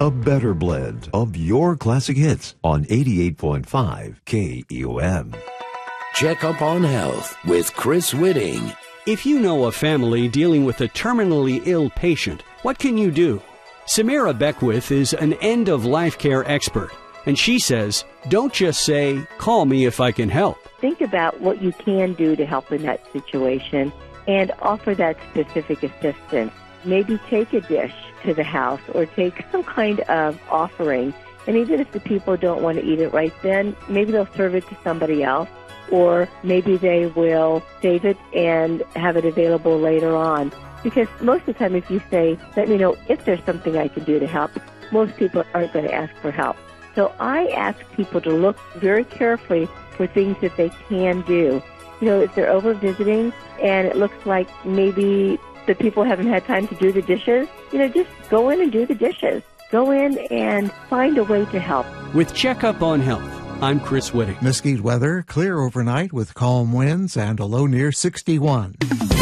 A better blend of your classic hits on 88.5 KEOM. Check Up on Health with Chris Whitting. If you know a family dealing with a terminally ill patient, what can you do? Samira Beckwith is an end-of-life care expert, and she says, don't just say, call me if I can help. Think about what you can do to help in that situation and offer that specific assistance. Maybe take a dish to the house or take some kind of offering. And even if the people don't want to eat it right then, maybe they'll serve it to somebody else, or maybe they will save it and have it available later on. Because most of the time if you say, let me know if there's something I can do to help, most people aren't going to ask for help. So I ask people to look very carefully for things that they can do. You know, if they're over visiting and it looks like maybe the people haven't had time to do the dishes, you know, just go in and do the dishes. Go in and find a way to help. With Checkup on Health, I'm Chris Whitting. Mesquite weather, clear overnight with calm winds and a low near 61.